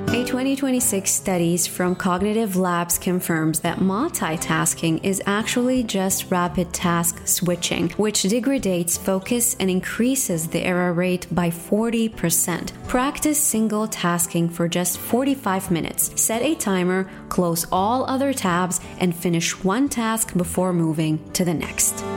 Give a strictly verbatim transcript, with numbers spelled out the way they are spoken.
A twenty twenty-six study from Cognitive Labs confirms that multitasking is actually just rapid task switching, which degrades focus and increases the error rate by forty percent. Practice single tasking for just forty-five minutes. Set a timer, close all other tabs, and finish one task before moving to the next.